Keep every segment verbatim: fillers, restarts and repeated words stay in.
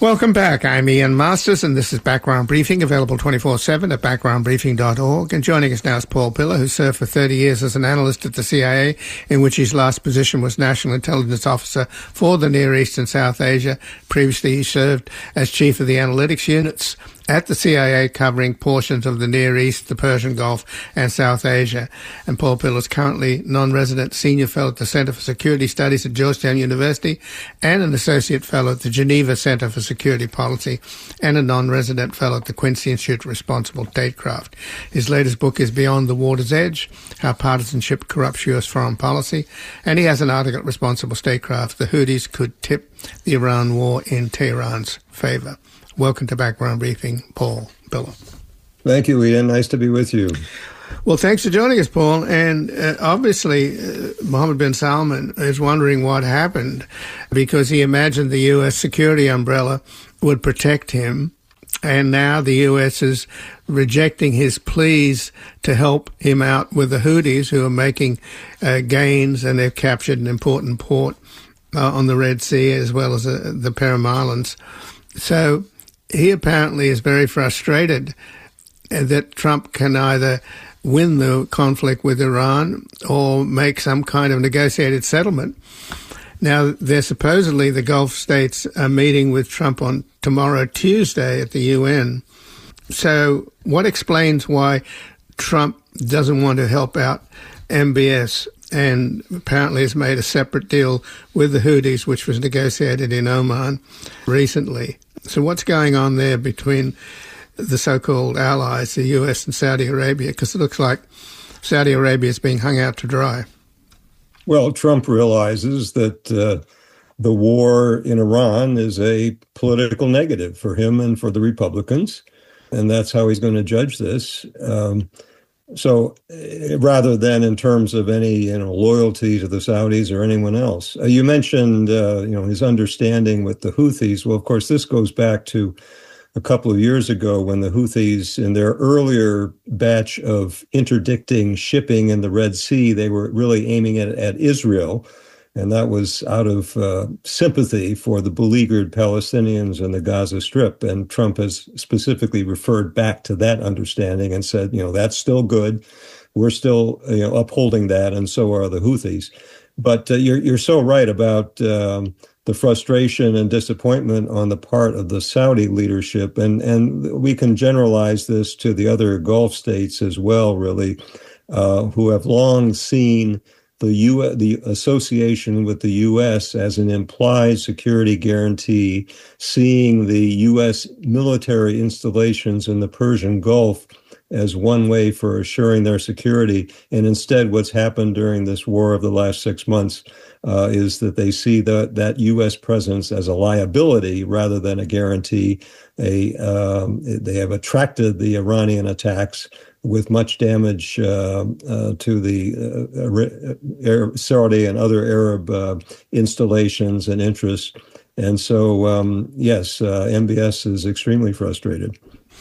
Welcome back. I'm Ian Masters, and this is Background Briefing, available twenty-four seven at background briefing dot org. And joining us now is Paul Pillar, who served for thirty years as an analyst at the C I A, in which his last position was National Intelligence Officer for the Near East and South Asia. Previously, he served as Chief of the Analytics Units at the C I A, covering portions of the Near East, the Persian Gulf, and South Asia. And Paul Pillar is currently non-resident senior fellow at the Center for Security Studies at Georgetown University and an associate fellow at the Geneva Center for Security Policy and a non-resident fellow at the Quincy Institute for Responsible Statecraft. His latest book is Beyond the Water's Edge, How Partisanship Corrupts U S Foreign Policy, and he has an article at Responsible Statecraft, The Houthis Could Tip the Iran War in Tehran's Favor. Welcome to Background Briefing, Paul Pillar. Thank you, Ian. Nice to be with you. Well, thanks for joining us, Paul. And uh, obviously, uh, Mohammed bin Salman is wondering what happened because he imagined the U S security umbrella would protect him. And now the U S is rejecting his pleas to help him out with the Houthis, who are making uh, gains, and they've captured an important port uh, on the Red Sea as well as uh, the Perim Islands. So he apparently is very frustrated that Trump can either win the conflict with Iran or make some kind of negotiated settlement. Now, they're supposedly, the Gulf states are meeting with Trump on tomorrow, Tuesday, at the U N. So what explains why Trump doesn't want to help out M B S and apparently has made a separate deal with the Houthis, which was negotiated in Oman recently? So what's going on there between the so-called allies, the U S and Saudi Arabia? Because it looks like Saudi Arabia is being hung out to dry. Well, Trump realizes that uh, the war in Iran is a political negative for him and for the Republicans, and that's how he's going to judge this. Um, so uh, rather than in terms of any you know loyalty to the Saudis or anyone else. Uh, you mentioned uh, you know his understanding with the Houthis. Well, of course, this goes back to a couple of years ago when the Houthis, in their earlier batch of interdicting shipping in the Red Sea, they were really aiming at, at Israel. And that was out of uh, sympathy for the beleaguered Palestinians in the Gaza Strip. And Trump has specifically referred back to that understanding and said, you know, that's still good. We're still you know, upholding that, and so are the Houthis. But uh, you're, you're so right about um, the frustration and disappointment on the part of the Saudi leadership. And, and we can generalize this to the other Gulf states as well, really, uh, who have long seen the U. the association with the U S as an implied security guarantee, seeing the U S military installations in the Persian Gulf as one way for assuring their security. And instead, what's happened during this war of the last six months uh, is that they see the, that U S presence as a liability rather than a guarantee. A, um, they have attracted the Iranian attacks with much damage uh, uh, to the uh, Arab, Saudi and other Arab uh, installations and interests. And so, um, yes, uh, M B S is extremely frustrated.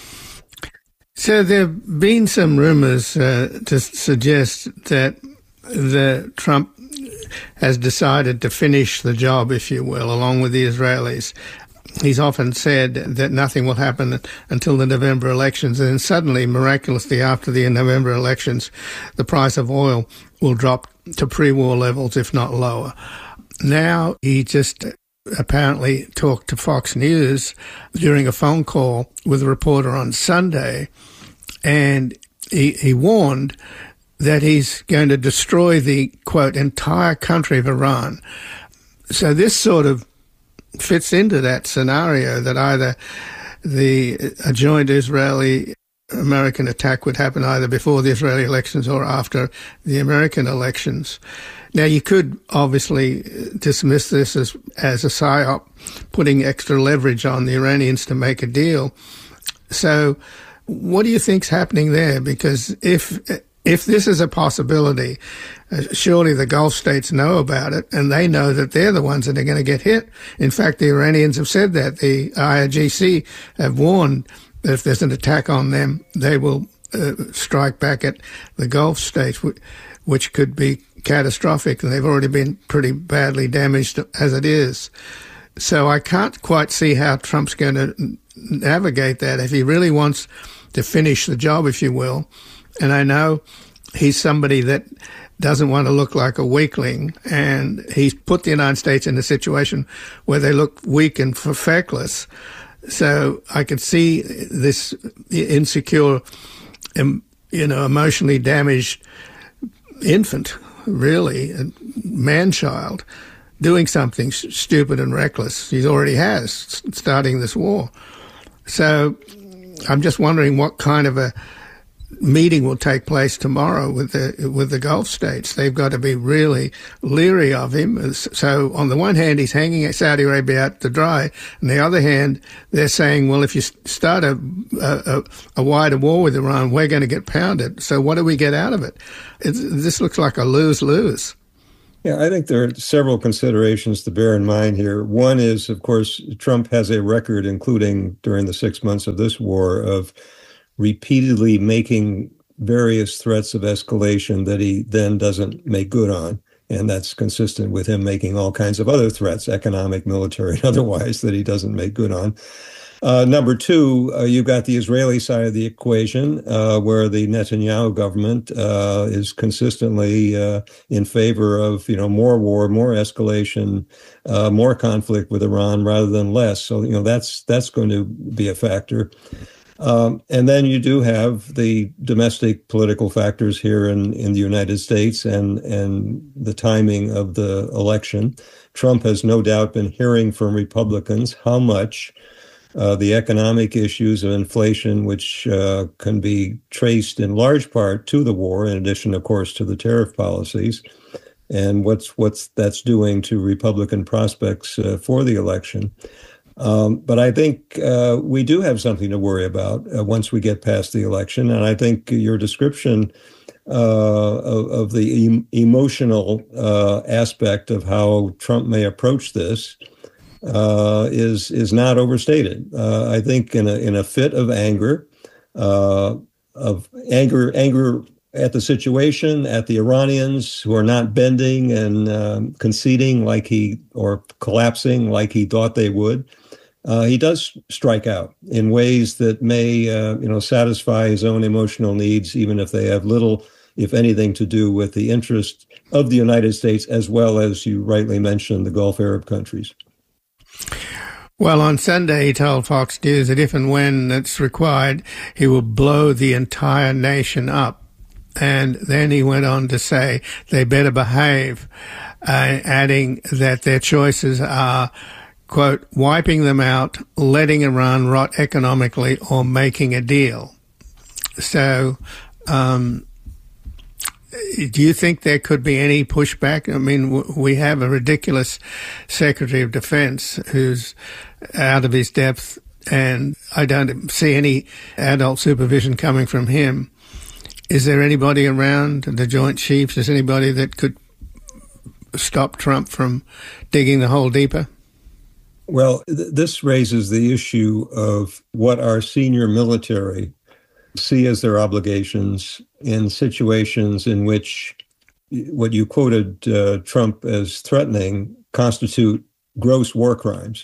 So there have been some rumors uh, to suggest that the Trump has decided to finish the job, if you will, along with the Israelis. He's often said that nothing will happen until the November elections, and then suddenly, miraculously, after the November elections, the price of oil will drop to pre-war levels, if not lower. Now, he just apparently talked to Fox News during a phone call with a reporter on Sunday, and he, he warned that he's going to destroy the, quote, entire country of Iran. So this sort of fits into that scenario that either the a joint Israeli-American attack would happen either before the Israeli elections or after the American elections. Now, you could obviously dismiss this as, as a psyop, putting extra leverage on the Iranians to make a deal. So what do you think's happening there? Because if if this is a possibility, uh, surely the Gulf states know about it, and they know that they're the ones that are going to get hit. In fact, the Iranians have said that. The I R G C have warned that if there's an attack on them, they will uh, strike back at the Gulf states, which, which could be catastrophic, and they've already been pretty badly damaged as it is. So I can't quite see how Trump's going to navigate that if he really wants to finish the job, if you will. And I know he's somebody that doesn't want to look like a weakling, and he's put the United States in a situation where they look weak and feckless. So I could see this insecure, you know, emotionally damaged infant, really, a man-child, doing something stupid and reckless. He already has, starting this war. So I'm just wondering what kind of a meeting will take place tomorrow with the with the Gulf states. They've got to be really leery of him. So on the one hand, he's hanging Saudi Arabia out to dry. On the other hand, they're saying, well, if you start a, a, a wider war with Iran, we're going to get pounded. So what do we get out of it? It's, this looks like a lose-lose. Yeah, I think there are several considerations to bear in mind here. One is, of course, Trump has a record, including during the six months of this war, of repeatedly making various threats of escalation that he then doesn't make good on. And that's consistent with him making all kinds of other threats, economic, military, and otherwise, that he doesn't make good on. Uh, number two, uh, you've got the Israeli side of the equation, uh, where the Netanyahu government uh, is consistently uh, in favor of, you know, more war, more escalation, uh, more conflict with Iran rather than less. So, you know, that's that's going to be a factor. Um, and then you do have the domestic political factors here in, in the United States and, and the timing of the election. Trump has no doubt been hearing from Republicans how much uh, the economic issues of inflation, which uh, can be traced in large part to the war, in addition, of course, to the tariff policies, and what's what's that's doing to Republican prospects uh, for the election. Um, but I think uh, we do have something to worry about uh, once we get past the election. And I think your description uh, of, of the em- emotional uh, aspect of how Trump may approach this uh, is is not overstated. Uh, I think in a in a fit of anger, uh, of anger anger at the situation, at the Iranians who are not bending and um, conceding like he or collapsing like he thought they would. Uh, he does strike out in ways that may, uh, you know, satisfy his own emotional needs, even if they have little, if anything, to do with the interest of the United States, as well as you rightly mentioned, the Gulf Arab countries. Well, on Sunday, he told Fox News that if and when it's required, he will blow the entire nation up. And then he went on to say they better behave, uh, adding that their choices are, quote, wiping them out, letting Iran rot economically, or making a deal. So, um, do you think there could be any pushback? I mean, w- we have a ridiculous Secretary of Defense who's out of his depth, and I don't see any adult supervision coming from him. Is there anybody around the Joint Chiefs? Is anybody that could stop Trump from digging the hole deeper? Well, th- this raises the issue of what our senior military see as their obligations in situations in which what you quoted uh, Trump as threatening constitute gross war crimes.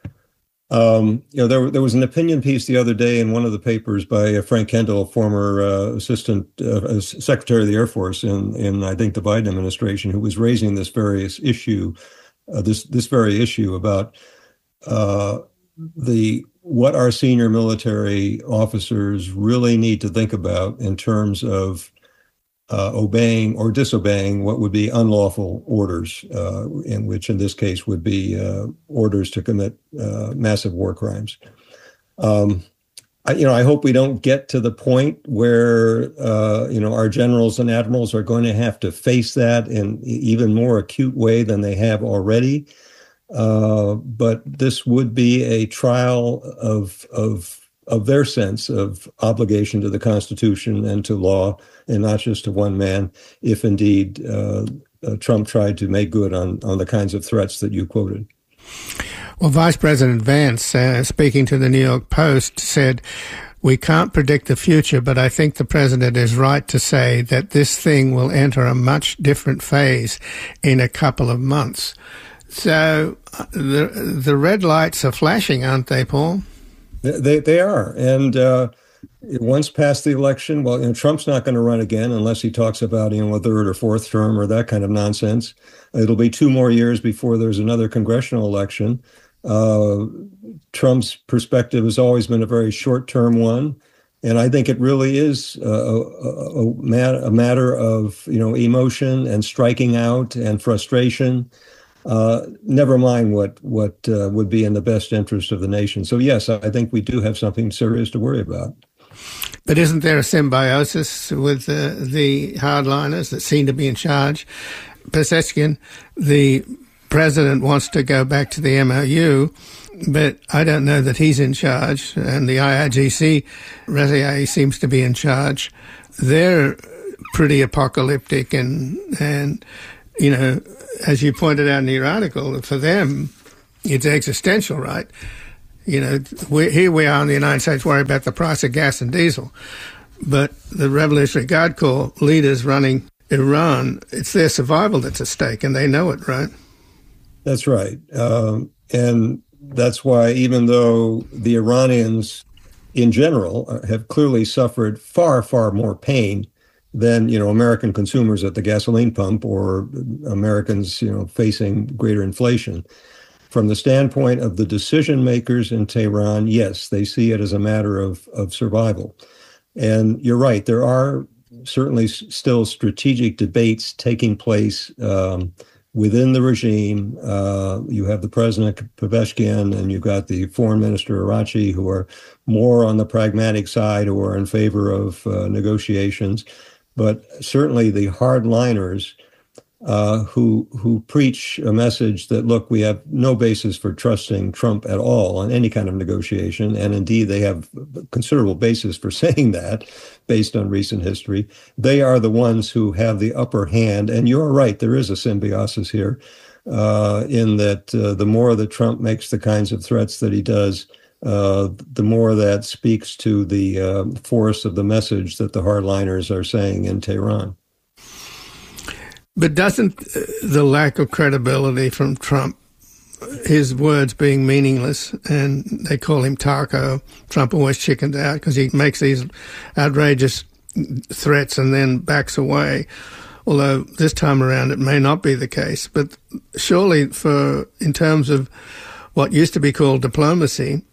Um, you know, there, there was an opinion piece the other day in one of the papers by uh, Frank Kendall, former uh, assistant uh, Secretary of the Air Force in, in, I think, the Biden administration, who was raising this various issue, uh, this this very issue about uh, the what our senior military officers really need to think about in terms of uh, obeying or disobeying what would be unlawful orders, uh, in which in this case would be uh, orders to commit uh, massive war crimes. Um, I, you know, I hope we don't get to the point where, uh, you know, our generals and admirals are going to have to face that in even more acute way than they have already. Uh, but this would be a trial of of of their sense of obligation to the Constitution and to law, and not just to one man, if indeed uh, uh, Trump tried to make good on, on the kinds of threats that you quoted. Well, Vice President Vance, uh, speaking to the New York Post, said, "We can't predict the future, but I think the president is right to say that this thing will enter a much different phase in a couple of months." So uh, the the red lights are flashing, aren't they, Paul? They they are, and uh, once past the election, well, you know, Trump's not going to run again unless he talks about you know a third or fourth term or that kind of nonsense. It'll be two more years before there's another congressional election. Uh, Trump's perspective has always been a very short-term one, and I think it really is a, a, a, mat- a matter of you know emotion and striking out and frustration. Uh, never mind what what uh, would be in the best interest of the nation. So yes, I think we do have something serious to worry about. But isn't there a symbiosis with uh, the hardliners that seem to be in charge? Pezeskian, the president, wants to go back to the M O U, but I don't know that he's in charge, and the I R G C, Raziel, seems to be in charge. They're pretty apocalyptic, and, and you know, as you pointed out in your article, for them, it's existential, right? You know, we, here we are in the United States worried about the price of gas and diesel, but the Revolutionary Guard Corps leaders running Iran, it's their survival that's at stake, and they know it, right? That's right. Um, and that's why even though the Iranians in general have clearly suffered far, far more pain than, you know, American consumers at the gasoline pump or Americans, you know, facing greater inflation. From the standpoint of the decision makers in Tehran, yes, they see it as a matter of, of survival. And you're right, there are certainly still strategic debates taking place um, within the regime. Uh, you have the President Pezeshkian and you've got the Foreign Minister Araghchi, who are more on the pragmatic side, who are in favor of uh, negotiations. But certainly the hardliners uh, who who preach a message that, look, we have no basis for trusting Trump at all on any kind of negotiation. And indeed, they have considerable basis for saying that based on recent history. They are the ones who have the upper hand. And you're right, there is a symbiosis here uh, in that uh, the more that Trump makes the kinds of threats that he does, uh, the more that speaks to the uh, force of the message that the hardliners are saying in Tehran. But doesn't the lack of credibility from Trump, his words being meaningless, and they call him Taco, Trump always chickens out because he makes these outrageous threats and then backs away, although this time around it may not be the case. But surely for in terms of what used to be called diplomacy,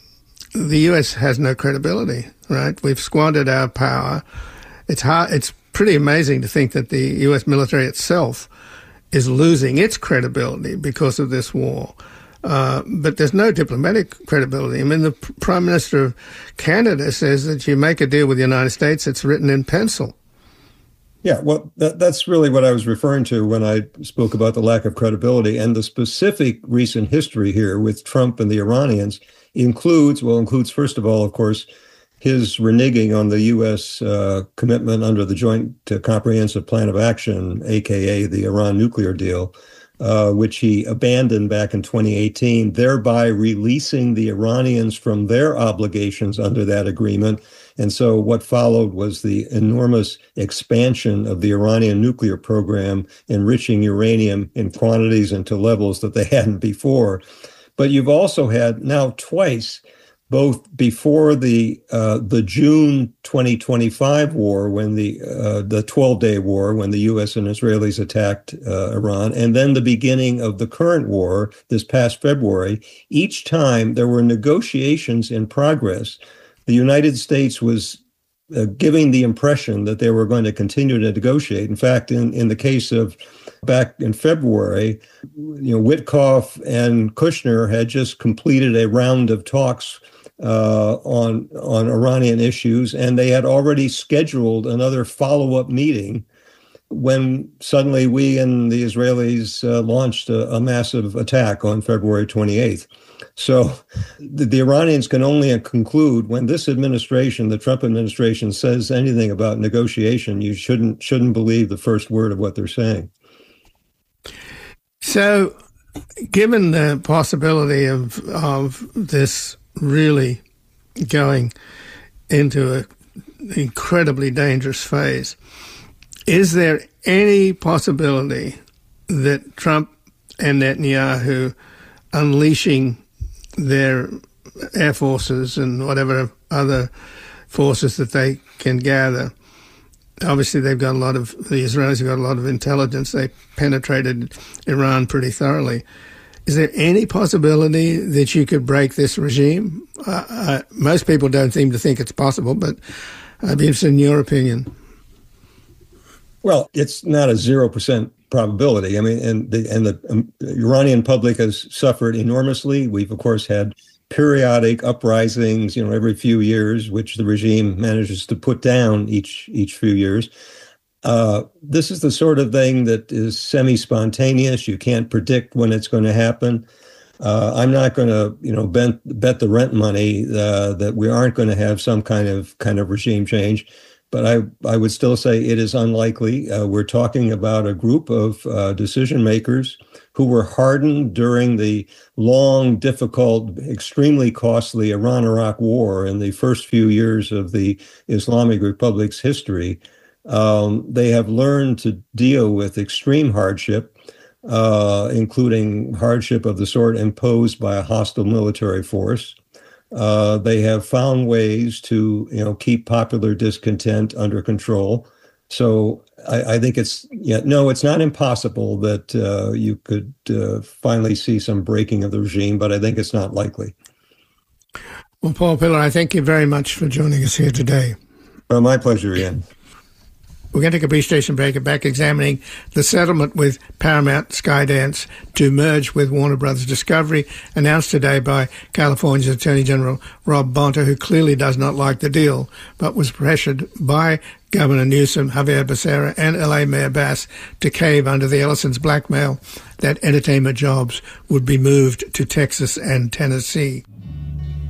the U S has no credibility, right? We've squandered our power. It's hard, it's pretty amazing to think that the U S military itself is losing its credibility because of this war. Uh, but there's no diplomatic credibility. I mean, the Prime Minister of Canada says that you make a deal with the United States, it's written in pencil. Yeah, well, that, that's really what I was referring to when I spoke about the lack of credibility. And the specific recent history here with Trump and the Iranians includes, well, includes, first of all, of course, his reneging on the U S uh, commitment under the Joint uh, Comprehensive Plan of Action, a k a the Iran nuclear deal, uh, which he abandoned back in twenty eighteen, thereby releasing the Iranians from their obligations under that agreement. And so what followed was the enormous expansion of the Iranian nuclear program, enriching uranium in quantities and to levels that they hadn't before. But you've also had now twice, both before the uh, the June twenty twenty-five war, when the uh, the twelve-day war, when the U S and Israelis attacked uh, Iran, and then the beginning of the current war this past February, each time there were negotiations in progress. The United States was uh, giving the impression that they were going to continue to negotiate. In fact, in, in the case of back in February, you know, Witkoff and Kushner had just completed a round of talks Uh, on on Iranian issues, and they had already scheduled another follow-up meeting when suddenly we and the Israelis uh, launched a, a massive attack on February twenty-eighth. So the, the Iranians can only conclude when this administration, the Trump administration, says anything about negotiation, you shouldn't shouldn't believe the first word of what they're saying. So, given the possibility of of this really going into an incredibly dangerous phase, is there any possibility that Trump and Netanyahu unleashing their air forces and whatever other forces that they can gather. Obviously, they've got a lot of, the Israelis have got a lot of intelligence. They penetrated Iran pretty thoroughly. Is there any possibility that you could break this regime? Uh, uh, most people don't seem to think it's possible, but I'd be interested in your opinion. Well, it's not a zero percent probability. I mean, and the and the um, Iranian public has suffered enormously. We've, of course, had periodic uprisings, you know, every few years, which the regime manages to put down each each few years. Uh, this is the sort of thing that is semi-spontaneous. You can't predict when it's going to happen. Uh, I'm not going to, you know, bet, bet the rent money uh, that we aren't going to have some kind of kind of regime change. But I, I would still say it is unlikely. Uh, we're talking about a group of uh, decision makers who were hardened during the long, difficult, extremely costly Iran-Iraq war in the first few years of the Islamic Republic's history. Um, they have learned to deal with extreme hardship, uh, including hardship of the sort imposed by a hostile military force. Uh, they have found ways to, you know, keep popular discontent under control. So I, I think it's, yeah, no, it's not impossible that uh, you could uh, finally see some breaking of the regime, but I think it's not likely. Well, Paul Pillar, I thank you very much for joining us here today. Well, my pleasure, Ian. We're going to take a brief station break and back examining the settlement with Paramount Skydance to merge with Warner Brothers Discovery, announced today by California's Attorney General Rob Bonta, who clearly does not like the deal, but was pressured by Governor Newsom, Javier Becerra, and L A Mayor Bass to cave under the Ellisons' blackmail that entertainment jobs would be moved to Texas and Tennessee.